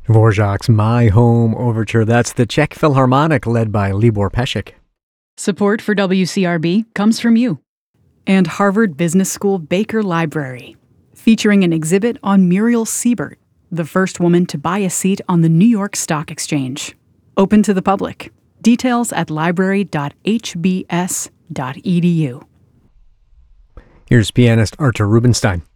Dvorak's My Home Overture. That's the Czech Philharmonic led by Libor Pesek. Support for WCRB comes from you. And Harvard Business School Baker Library, featuring an exhibit on Muriel Siebert, the first woman to buy a seat on the New York Stock Exchange. Open to the public. Details at library.hbs.edu. Here's pianist Artur Rubinstein.